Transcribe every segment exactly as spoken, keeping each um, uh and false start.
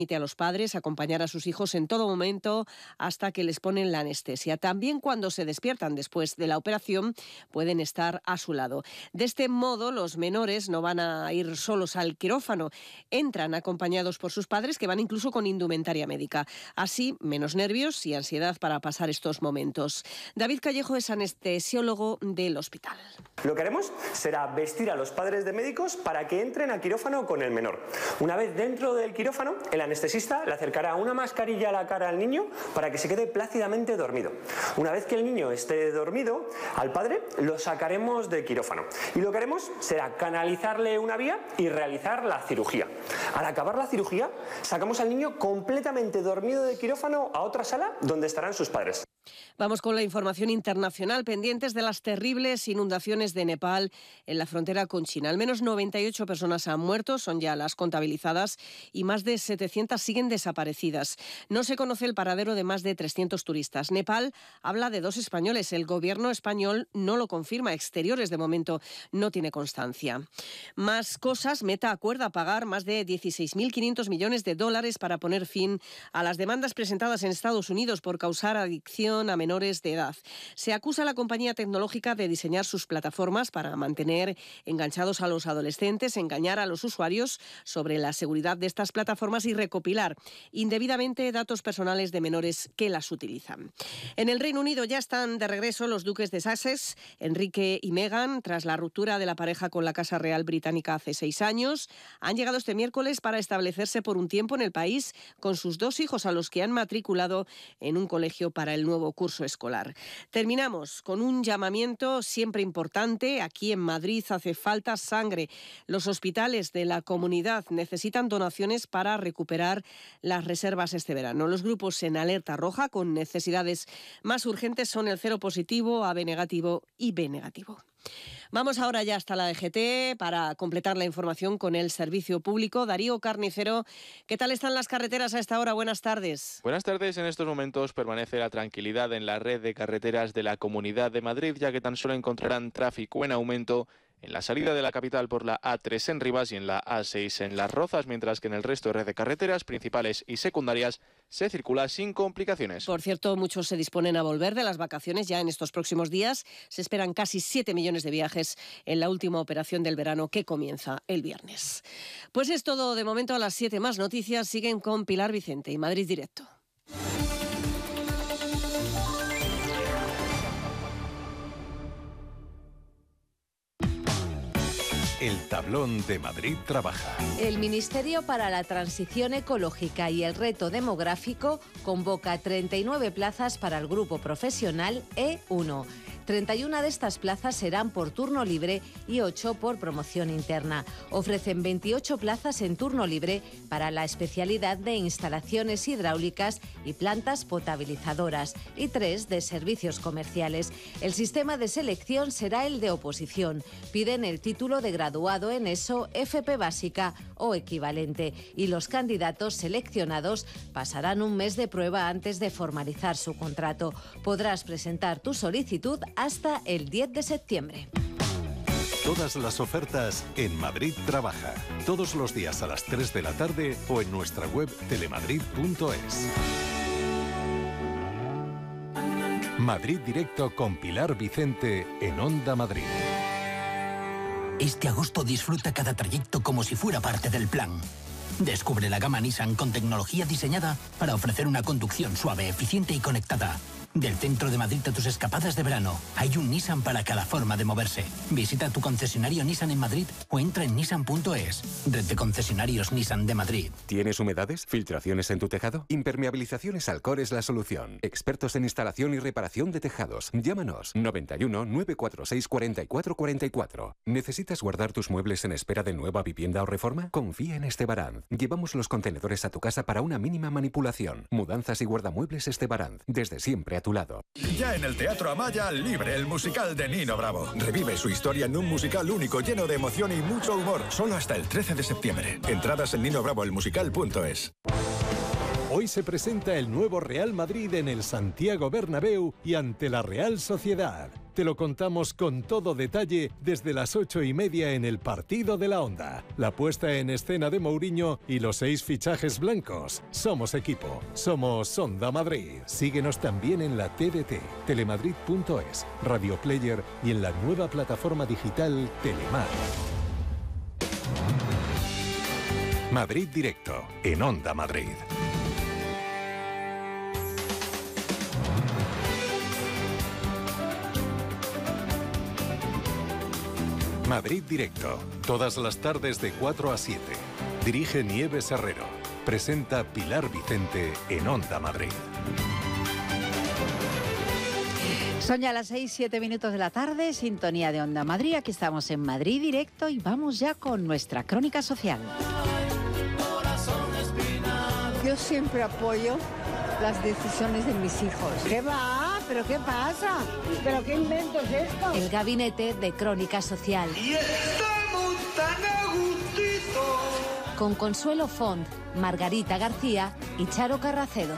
Permite a los padres acompañar a sus hijos en todo momento hasta que les ponen la anestesia. También cuando se despiertan después de la operación pueden estar a su lado. De este modo, los menores no van a ir solos al quirófano. Entran acompañados por sus padres, que van incluso con indumentaria médica. Así, menos nervios y ansiedad para pasar estos momentos. David Callejo es anestesiólogo del hospital. Lo que haremos será vestir a los padres de médicos para que entren al quirófano con el menor. Una vez dentro del quirófano, el anestesista le acercará una mascarilla a la cara al niño para que se quede plácidamente dormido. Una vez que el niño esté dormido, al padre lo sacaremos del quirófano. Y lo que haremos será canalizarle una vía y realizar la cirugía. Al acabar la cirugía, sacamos al niño completamente dormido del quirófano a otra sala donde estarán sus padres. Vamos con la información internacional, pendientes de las terribles inundaciones de Nepal en la frontera con China. Al menos noventa y ocho personas han muerto, son ya las contabilizadas, y más de setecientas siguen desaparecidas. No se conoce el paradero de más de trescientos turistas. Nepal habla de dos españoles. El gobierno español no lo confirma. Exteriores, de momento, no tiene constancia. Más cosas. Meta acuerda pagar más de dieciséis mil quinientos millones de dólares para poner fin a las demandas presentadas en Estados Unidos por causar adicción a menores de edad. Se acusa a la compañía tecnológica de diseñar sus plataformas para mantener enganchados a los adolescentes, engañar a los usuarios sobre la seguridad de estas plataformas y recopilar indebidamente datos personales de menores que las utilizan. En el Reino Unido ya están de regreso los duques de Sussex, Enrique y Meghan, tras la ruptura de la pareja con la Casa Real británica hace seis años. Han llegado este miércoles para establecerse por un tiempo en el país con sus dos hijos, a los que han matriculado en un colegio para el nuevo curso escolar. Terminamos con un llamamiento siempre importante. Aquí en Madrid hace falta sangre. Los hospitales de la comunidad necesitan donaciones para recuperar las reservas este verano. Los grupos en alerta roja con necesidades más urgentes son el cero positivo, A B negativo y B negativo. Vamos ahora ya hasta la D G T para completar la información con el servicio público. Darío Carnicero, ¿qué tal están las carreteras a esta hora? Buenas tardes. Buenas tardes. En estos momentos permanece la tranquilidad en la red de carreteras de la Comunidad de Madrid, ya que tan solo encontrarán tráfico en aumento en la salida de la capital por la A tres en Rivas y en la A seis en Las Rozas, mientras que en el resto de red de carreteras principales y secundarias se circula sin complicaciones. Por cierto, muchos se disponen a volver de las vacaciones ya en estos próximos días. Se esperan casi siete millones de viajes en la última operación del verano, que comienza el viernes. Pues es todo de momento. A las siete más noticias siguen con Pilar Vicente y Madrid Directo. El tablón de Madrid trabaja. El Ministerio para la Transición Ecológica y el Reto Demográfico convoca treinta y nueve plazas para el grupo profesional E uno. treinta y una de estas plazas serán por turno libre y ocho por promoción interna. Ofrecen veintiocho plazas en turno libre para la especialidad de instalaciones hidráulicas y plantas potabilizadoras y tres de servicios comerciales. El sistema de selección será el de oposición. Piden el título de graduado en ESO, F P básica o equivalente, y los candidatos seleccionados pasarán un mes de prueba antes de formalizar su contrato. Podrás presentar tu solicitud hasta el diez de septiembre. Todas las ofertas en Madrid Trabaja. Todos los días a las tres de la tarde o en nuestra web telemadrid punto es. Madrid Directo con Pilar Vicente en Onda Madrid. Este agosto disfruta cada trayecto como si fuera parte del plan. Descubre la gama Nissan con tecnología diseñada para ofrecer una conducción suave, eficiente y conectada. Del centro de Madrid a tus escapadas de verano, hay un Nissan para cada forma de moverse. Visita tu concesionario Nissan en Madrid o entra en nissan punto es. Red de concesionarios Nissan de Madrid. ¿Tienes humedades? ¿Filtraciones en tu tejado? Impermeabilizaciones Alcor es la solución. Expertos en instalación y reparación de tejados. Llámanos noventa y uno, nueve cuatro seis, cuarenta y cuatro cuarenta y cuatro. ¿Necesitas guardar tus muebles en espera de nueva vivienda o reforma? Confía en Estebaranz. Llevamos los contenedores a tu casa para una mínima manipulación. Mudanzas y guardamuebles Estebaranz. Desde siempre a tu lado. Ya en el Teatro Amaya, Libre, el musical de Nino Bravo. Revive su historia en un musical único, lleno de emoción y mucho humor. Solo hasta el trece de septiembre. Entradas en nino bravo el musical punto es. Hoy se presenta el nuevo Real Madrid en el Santiago Bernabéu y ante la Real Sociedad. Te lo contamos con todo detalle desde las ocho y media en el Partido de la Onda. La puesta en escena de Mourinho y los seis fichajes blancos. Somos equipo. Somos Onda Madrid. Síguenos también en la T D T, telemadrid punto es, Radio Player y en la nueva plataforma digital Telemar. Madrid Directo, en Onda Madrid. Madrid Directo, todas las tardes de cuatro a siete. Dirige Nieves Herrero. Presenta Pilar Vicente en Onda Madrid. Son ya las seis, siete minutos de la tarde, sintonía de Onda Madrid. Aquí estamos en Madrid Directo y vamos ya con nuestra crónica social. Yo siempre apoyo las decisiones de mis hijos. ¿Qué va? ¿Pero qué pasa? ¿Pero qué invento es esto? El gabinete de crónica social. Y estamos tan a gustito. Con Consuelo Font, Margarita García y Charo Carracedo.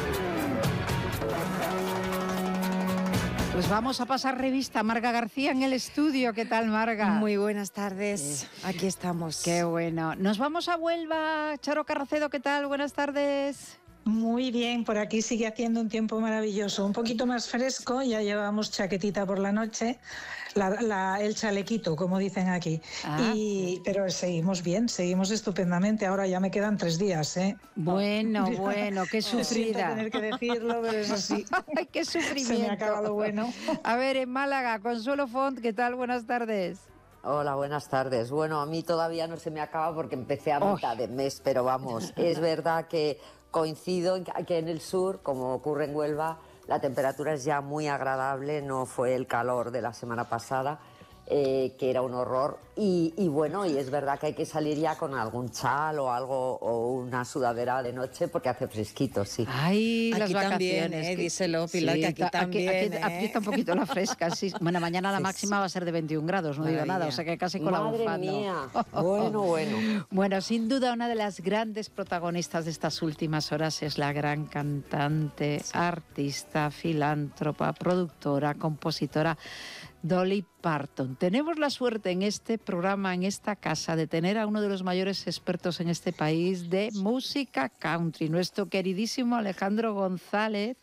Pues vamos a pasar revista. Marga García en el estudio. ¿Qué tal, Marga? Muy buenas tardes. Eh, Aquí estamos. Qué bueno. Nos vamos a Huelva. Charo Carracedo, ¿qué tal? Buenas tardes. Muy bien, por aquí sigue haciendo un tiempo maravilloso, un poquito más fresco, ya llevamos chaquetita por la noche, la, la, el chalequito, como dicen aquí, ah. y, pero seguimos bien, seguimos estupendamente, ahora ya me quedan tres días, ¿eh? Bueno, bueno, qué sufrida. Siento tener que decirlo, pero es así. Ay, qué sufrimiento. Se me acaba lo bueno. A ver, en Málaga, Consuelo Font, ¿qué tal? Buenas tardes. Hola, buenas tardes. Bueno, a mí todavía no se me acaba porque empecé a mitad oh. de mes, pero vamos, es verdad que coincido en que en el sur, como ocurre en Huelva, la temperatura es ya muy agradable, no fue el calor de la semana pasada, eh, que era un horror, y, y bueno, y es verdad que hay que salir ya con algún chal o algo, o una sudadera de noche, porque hace fresquito, sí. Ay, aquí las vacaciones. También, ¿eh? Díselo, Pilar, sí, que aquí ta, también, aquí, ¿eh? aquí, aquí está un poquito la fresca, sí. Bueno, mañana la máxima va a ser de veintiún grados, no Maravilla. digo nada, o sea que casi con Madre la bufanda. mía, bueno, bueno. Bueno, sin duda una de las grandes protagonistas de estas últimas horas es la gran cantante, sí. artista, filántropa, productora, compositora, Dolly Parton. Tenemos la suerte en este programa, en esta casa, de tener a uno de los mayores expertos en este país de música country, nuestro queridísimo Alejandro González,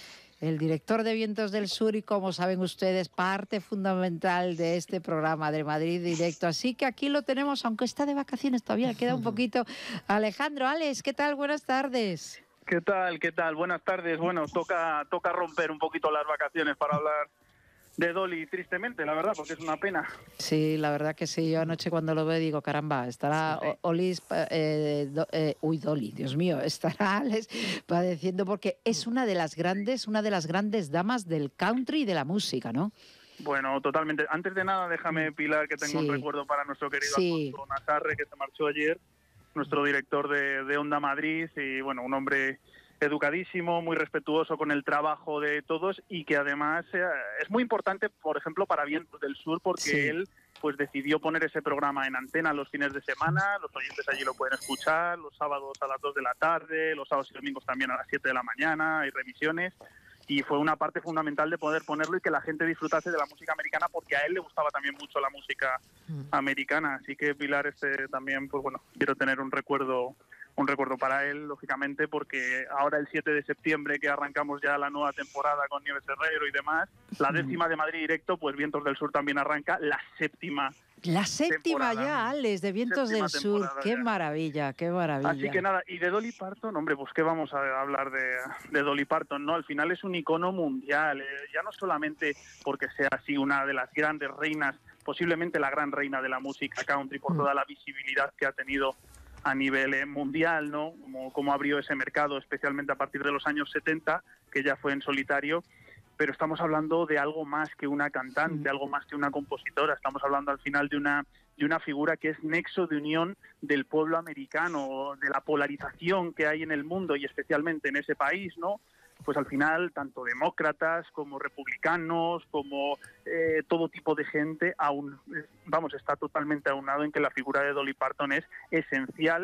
el director de Vientos del Sur y, como saben ustedes, parte fundamental de este programa de Madrid Directo. Así que aquí lo tenemos, aunque está de vacaciones todavía, queda un poquito. Alejandro, Alex, ¿qué tal? Buenas tardes. ¿Qué tal? ¿Qué tal? Buenas tardes. Bueno, toca, toca romper un poquito las vacaciones para hablar de Dolly, tristemente, la verdad, porque es una pena. Sí, la verdad que sí. Yo anoche cuando lo veo digo, caramba, estará sí. Olis, eh, do, eh, uy, Dolly, Dios mío, estará Alex padeciendo, porque es una de las grandes, una de las grandes damas del country y de la música, ¿no? Bueno, totalmente. Antes de nada, déjame, Pilar, que tengo sí. un recuerdo para nuestro querido sí. Alfonso Nazarre, que se marchó ayer, nuestro director de, de Onda Madrid, y bueno, un hombre educadísimo, muy respetuoso con el trabajo de todos y que además eh, es muy importante, por ejemplo, para Vientos del Sur, porque sí. él pues decidió poner ese programa en antena los fines de semana, los oyentes allí lo pueden escuchar, los sábados a las dos de la tarde, los sábados y domingos también a las siete de la mañana, hay remisiones, y fue una parte fundamental de poder ponerlo y que la gente disfrutase de la música americana, porque a él le gustaba también mucho la música mm. americana, así que Pilar, este también, pues bueno, quiero tener un recuerdo un recuerdo para él, lógicamente, porque ahora el siete de septiembre, que arrancamos ya la nueva temporada con Nieves Herrero y demás, la décima de Madrid Directo, pues Vientos del Sur también arranca, la séptima La séptima temporada. ya, Alex, de Vientos Séptima del Sur. Qué ya. maravilla, qué maravilla. Así que nada, y de Dolly Parton, hombre, pues qué vamos a hablar de, de Dolly Parton, ¿no? Al final es un icono mundial, eh, ya no solamente porque sea así una de las grandes reinas, posiblemente la gran reina de la música country, por mm. toda la visibilidad que ha tenido a nivel eh, mundial, ¿no? Como, como abrió ese mercado, especialmente a partir de los años setenta, que ya fue en solitario, pero estamos hablando de algo más que una cantante, sí. algo más que una compositora, estamos hablando al final de una, de una figura que es nexo de unión del pueblo americano, de la polarización que hay en el mundo y especialmente en ese país, ¿no? Pues al final, tanto demócratas como republicanos, como eh, todo tipo de gente, aún, vamos, está totalmente aunado en que la figura de Dolly Parton es esencial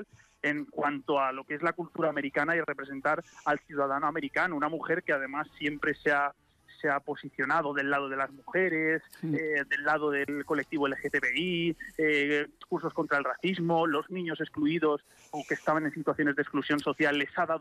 en cuanto a lo que es la cultura americana y representar al ciudadano americano, una mujer que además siempre se ha se ha posicionado del lado de las mujeres, mm. eh, del lado del colectivo L G T B I, eh, discursos contra el racismo, los niños excluidos o que estaban en situaciones de exclusión social les ha dado